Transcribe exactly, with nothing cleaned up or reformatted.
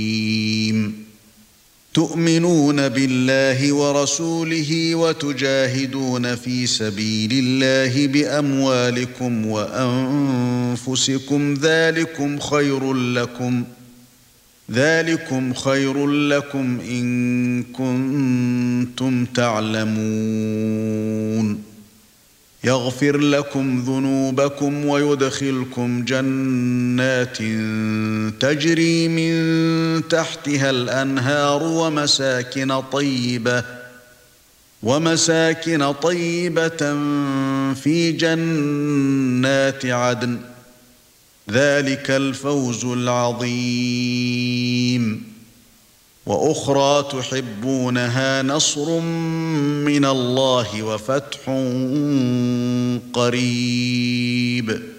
تؤمنون بالله ورسوله وتجاهدون في سبيل الله بأموالكم وأنفسكم ذلكم خير لكم ذلكم خير لكم إن كنتم تعلمون يغفر لكم ذنوبكم ويدخلكم جنات تجري من تحتها الأنهار ومساكن طيبة ومساكن طيبة في جنات عدن ذلك الفوز العظيم وأخرى تحبونها نصر من الله وفتح قريب